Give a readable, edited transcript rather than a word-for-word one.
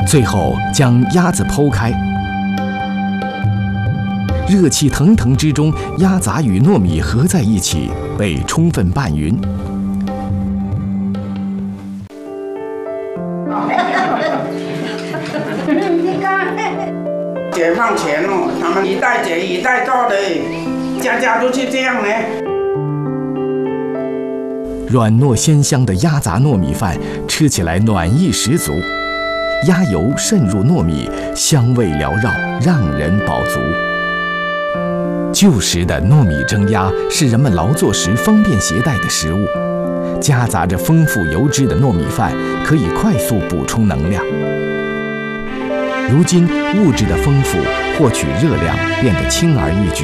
最后将鸭子剖开，热气腾腾之中，鸭杂与糯米合在一起，被充分拌匀。 解放前哦，他们一代接一代做的，家家都是这样呢。 软糯鲜香的鸭杂糯米饭，吃起来暖意十足。鸭油渗入糯米，香味缭绕，让人饱足。旧时的糯米蒸鸭是人们劳作时方便携带的食物，夹杂着丰富油脂的糯米饭可以快速补充能量。如今物质的丰富，获取热量变得轻而易举。